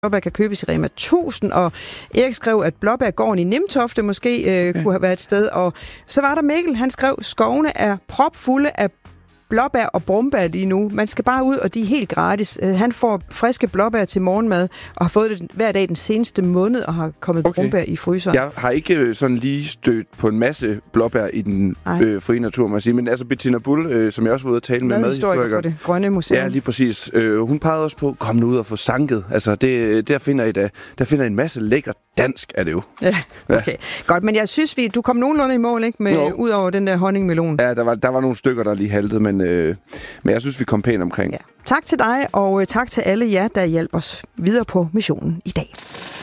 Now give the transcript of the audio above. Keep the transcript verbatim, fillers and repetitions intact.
blåbær kan købes i Rema tusind, og Erik skrev, at blåbærgården i Nimtofte måske øh, ja. kunne have været et sted. Og så var der Mikkel, han skrev, skovene er propfulde af blåbær og brumbær lige nu. Man skal bare ud, og de er helt gratis. Han får friske blåbær til morgenmad, og har fået det hver dag den seneste måned, og har kommet okay. brumbær i fryseren. Jeg har ikke sådan lige stødt på en masse blåbær i den øh, frie natur, må jeg sige. Men altså Bettina Bull, øh, som jeg også var ude at tale med madhistoriker for det Grønne Museum. Ja, lige præcis. Øh, hun pegede også på, kom nu ud og få sanket. Altså, det, der, finder I da, der finder I en masse lækker dansk, er det jo. Ja, okay. Ja. Godt, men jeg synes, vi, du kom nogenlunde i mål, ikke? Med, ud over den der honningmelon. Ja, der var, der var nogle stykker, der lige haltede, men, øh, men jeg synes, vi kom pænt omkring. Ja. Tak til dig, og tak til alle jer, der hjalp os videre på missionen i dag.